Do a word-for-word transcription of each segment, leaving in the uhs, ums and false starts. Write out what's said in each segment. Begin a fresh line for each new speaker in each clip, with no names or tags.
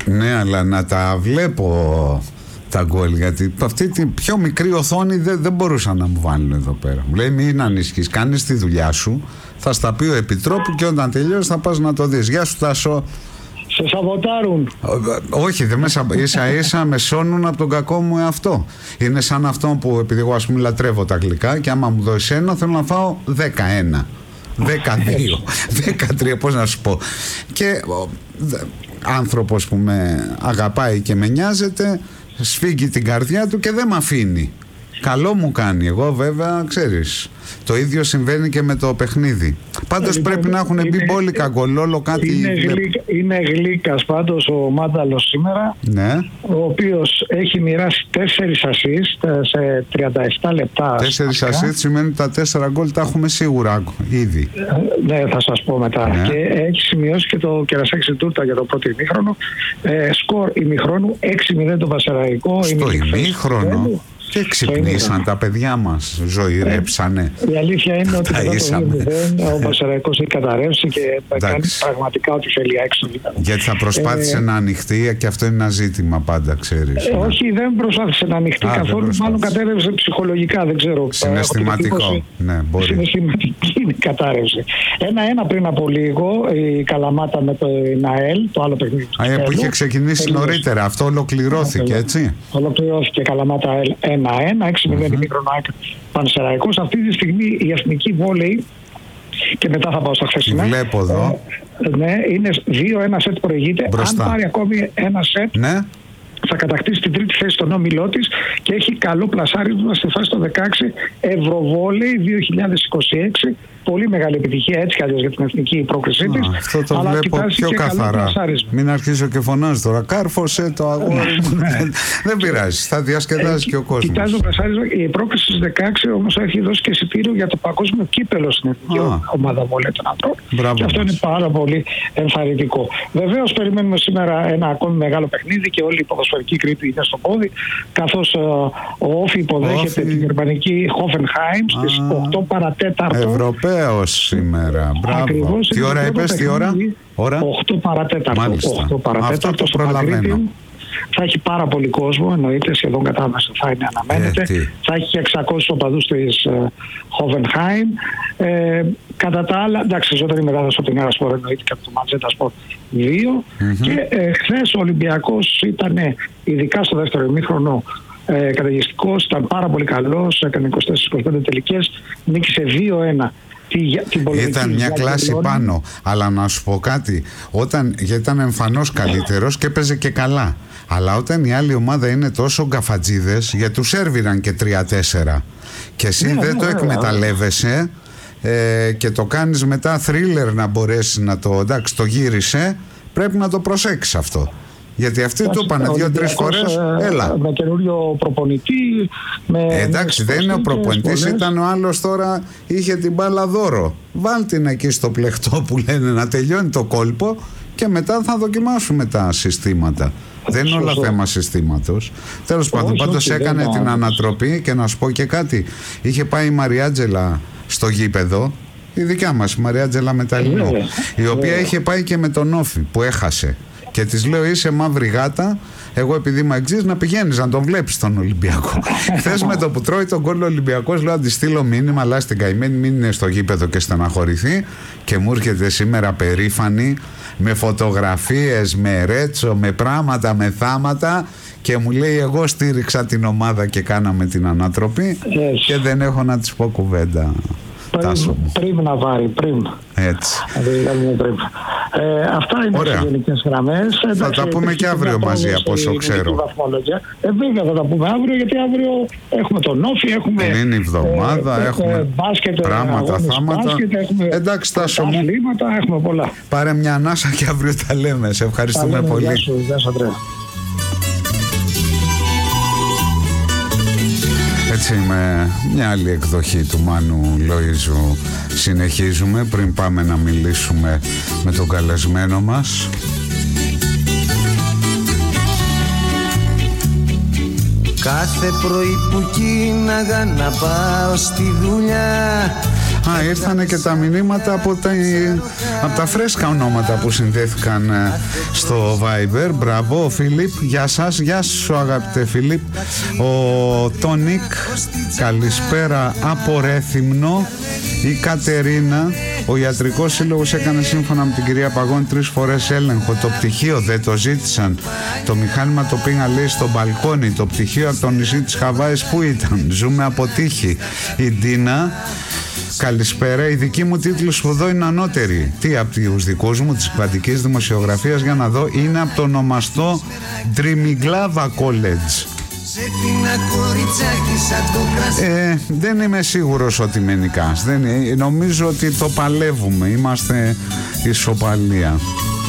Ναι, αλλά να τα βλέπω τα γκολ, γιατί αυτή την πιο μικρή οθόνη δεν, δεν μπορούσαν να μου βάλουν εδώ πέρα. Μου λέει μην ανησυχείς, κάνεις τη δουλειά σου, θα στα πει ο Επιτρόπου και όταν τελειώσει θα πας να το δεις. Γεια σου Τάσο.
Σε σαβοτάρουν.
Όχι, δεν με σαβ... ίσα ίσα με σώνουν από τον κακό μου εαυτό. Είναι σαν αυτό που, επειδή εγώ ας πούμε λατρεύω τα γλυκά και άμα μου δώσει ένα θέλω να φάω δεκαένα, δεκαδύο, δεκατρία, πώς να σου πω. Και ο, δε, άνθρωπος που με αγαπάει και με νοιάζεται σφίγγει την καρδιά του και δεν με αφήνει. Καλό μου κάνει. Εγώ βέβαια ξέρεις, το ίδιο συμβαίνει και με το παιχνίδι. Πάντως λοιπόν, πρέπει να έχουν μπει μπόλικα γκολόλο κάτι.
Είναι, γλύκα, είναι γλύκας πάντως ο Μάνταλος σήμερα,
ναι.
Ο οποίος έχει μοιράσει τέσσερις ασίστ σε τριάντα επτά λεπτά.
Τέσσερις ασίστ σημαίνει τα τέσσερα γκολ τα έχουμε σίγουρα ήδη.
Ναι, θα σας πω μετά. Ναι. Και έχει σημειώσει και το κερασάκι τούρτα για το πρώτο ημίχρονο. Ε, σκορ ημιχρόνου έξι μηδέν το Βασιλαϊκό.
Στο ημίχρονο. Και ξυπνήσαν τα παιδιά μας, ζωηρέψανε.
Η αλήθεια είναι ότι μετά το δύο μηδέν ο Πασαραϊκός έχει καταρρεύσει και κάνει πραγματικά ό,τι θέλει έξω.
Γιατί θα προσπάθησε ε, να ανοιχτεί και αυτό είναι ένα ζήτημα πάντα, ξέρεις.
Ε, ναι. Όχι, δεν προσπάθησε να ανοιχτεί Α, καθόλου, μάλλον κατέρευσε ψυχολογικά, δεν ξέρω.
Συναισθηματικό, ναι, μπορεί.
Συναισθηματική είναι η κατάρρευση. Ένα-ένα πριν από λίγο, η Καλαμάτα με το ΝΑΕΛ, το άλλο παιχνίδι.
Α, που είχε ξεκινήσει νωρίτερα, αυτό ολοκληρώθηκε, έτσι.
Ολοκληρώθηκε Καλαμάτα ένα-ένα, έξι μηδέν ημίχρονο Πανσεραϊκός. Αυτή τη στιγμή η εθνική βόλεϊ, και μετά θα πάω στα χθεσινά.
Βλέπω εδώ.
Ε, ναι, είναι δύο ένα σετ προηγείται.
Μπροστά.
Αν πάρει ακόμη ένα σετ,
ναι,
θα κατακτήσει την τρίτη θέση στον όμιλό της και έχει καλό πλασάρισμα στη φάση των δεκαέξι Ευρωβόλεϊ δύο χιλιάδες είκοσι έξι. Πολύ μεγάλη επιτυχία έτσι κι αλλιώς για την εθνική πρόκρισή της.
Αυτό το αλλά βλέπω πιο καθαρά. Μην αρχίσω και φωνάζω τώρα. Κάρφωσε το αγόρι μου. Δεν πειράζει. Θα διασκεδάζει και ο κόσμος.
Κοιτάζω το πλασάρισμα. Η πρόκριση στις δεκαέξι όμως έχει δώσει και εισιτήριο για το παγκόσμιο κύπελο στην εθνική ομάδα βόλεϊ των ανθρώπων. Και αυτό είναι πάρα πολύ ενθαρρυντικό. Βεβαίως περιμένουμε σήμερα ένα ακόμη μεγάλο παιχνίδι και όλη η ποδοσφαιρική Κρήτη είναι στο πόδι. Καθώς ο Όφι υποδέχεται την γερμανική Hoffenheim στις οκτώ παρατέταρτο.
Ευρωπαίος σήμερα. Μπράβο.
Ακριβώς,
τι ώρα είπες, τι ώρα? ώρα?
οκτώ παρατέταρτο. οκτώ παρατέταρτο.
Αυτό το προλαβαίνω.
Θα έχει πάρα πολύ κόσμο, εννοείται, σχεδόν κατάμεσα θα είναι, αναμένεται. Ε, θα έχει και εξακόσιους οπαδούς της Hoffenheim. Ε, κατά τα άλλα, εντάξει, ζωντανή μετάδοση από την Έρα Σπορ, εννοείται και από το Ματζέντα Σπορ δύο. Mm-hmm. Και ε, χθες ο Ολυμπιακός ήταν, ειδικά στο δεύτερο ημίχρονο, ε, καταιγιστικός, ήταν πάρα πολύ καλός, έκανε είκοσι τέσσερα είκοσι πέντε τελικές, νίκησε δύο ένα.
Ήταν μια κλάση πάνω, αλλά να σου πω κάτι, όταν, γιατί ήταν εμφανώς καλύτερος και έπαιζε και καλά, αλλά όταν η άλλη ομάδα είναι τόσο γκαφατζίδες, γιατί τους σέρβιραν και τρία τέσσερα και εσύ ναι, δεν ναι, το ναι, εκμεταλλεύεσαι ε, και το κάνεις μετά θρίλερ να μπορέσει να το, εντάξει, το γύρισε, πρέπει να το προσέξεις αυτό. Γιατί αυτοί του είπανε δύο-τρεις φορές, έλα.
Με καινούριο προπονητή. Με
εντάξει, δεν είναι ο προπονητής, ήταν ο άλλος τώρα, είχε την μπάλα δώρο. Βάλ την εκεί στο πλεχτό που λένε να τελειώνει το κόλπο και μετά θα δοκιμάσουμε τα συστήματα. Δεν είναι όλα θέμα συστήματος. Τέλος πάντων, πάντως έκανε την άδεις. ανατροπή και να σου πω και κάτι. Είχε πάει η Μαριάτζελα στο γήπεδο, η δικιά μας, η Μαριάτζελα Μεταλλινό, η οποία είχε πάει και με τον Όφη που έχασε. Και της λέω είσαι μαύρη γάτα, εγώ επειδή είμαι εξής να πηγαίνεις να τον βλέπεις τον Ολυμπιακό. Χθες με το που τρώει τον γκολ ο Ολυμπιακός λέω να τη στείλω μήνυμα, αλλά στην καημένη μην είναι στο γήπεδο και στεναχωρηθεί, και μου έρχεται σήμερα περήφανη με φωτογραφίες, με ρέτσο, με πράγματα, με θάματα και μου λέει εγώ στήριξα την ομάδα και κάναμε την ανατροπή yes. και δεν έχω να της πω κουβέντα.
Πριν να βάρει, πριν.
Έτσι.
Ε, αυτά είναι οι γενικές γραμμές.
Θα εντάξει, τα πούμε και αύριο μαζί από όσο ξέρω.
Ε, βέβαια θα τα πούμε αύριο, γιατί αύριο έχουμε τον Όφη, έχουμε.
Είναι η εβδομάδα, ε, έχουμε ε,
μπάσκετ,
πράγματα, θάματα.
Μπάσκετ, έχουμε
εντάξει, Τάσο μου.
Έχουμε πολλά.
Πάρε μια ανάσα και αύριο τα λέμε. Σε ευχαριστούμε πολύ.
Γεια σου, γεια σου, Αντρέα.
Έτσι με μια άλλη εκδοχή του Μάνου Λοΐζου συνεχίζουμε πριν πάμε να μιλήσουμε με τον καλεσμένο μας.
Κάθε πρωί που κίναγα να πάω στη δουλειά,
Α, ήρθανε και τα μηνύματα από τα, από τα φρέσκα ονόματα που συνδέθηκαν στο Viber. Μπράβο, ο Φίλιπ, γεια σας. Γεια σου αγαπητέ Φίλιπ. Ο Τόνικ, καλησπέρα από Ρέθυμνο. Η Κατερίνα, ο Ιατρικός Σύλλογος έκανε σύμφωνα με την κυρία Παγώνη τρεις φορές έλεγχο. Το πτυχίο δεν το ζήτησαν. Το μηχάνημα το πήγα λέει στο μπαλκόνι. Το πτυχίο από το νησί της Χαβάης που ήταν. Ζούμε από τύχη. Η Ντίνα, καλησπέρα. Η δική μου τίτλη σπουδών είναι ανώτερη. Τι από τους δικούς μου της κβαντικής δημοσιογραφίας, για να δω, είναι από το ονομαστό Τριμιγκλάβα College. Ε, δεν είμαι σίγουρος ότι με νικάς. Δεν, νομίζω ότι το παλεύουμε. Είμαστε ισοπαλία.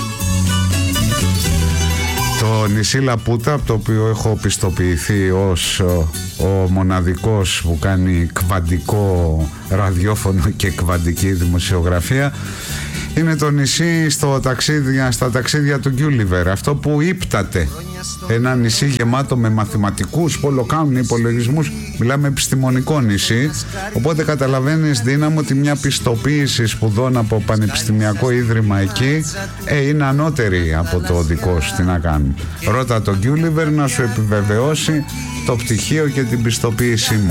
Το νησί Λαπούτα, από το οποίο έχω πιστοποιηθεί ως ο, ο μοναδικός που κάνει κβαντικό ραδιόφωνο και κβαντική δημοσιογραφία, είναι το νησί στο ταξίδια, στα ταξίδια του Γκιούλιβερ. Αυτό που ύπταται. Ένα νησί γεμάτο με μαθηματικούς που όλο κάνουν υπολογισμούς. Μιλάμε επιστημονικό νησί. Οπότε καταλαβαίνεις, δύναμο, ότι μια πιστοποίηση σπουδών από πανεπιστημιακό ίδρυμα εκεί ε, είναι ανώτερη από το δικό σου. Τι να κάνουν. Ρώτα τον Γκιούλιβερ να σου επιβεβαιώσει το πτυχίο και την πιστοποίησή μου.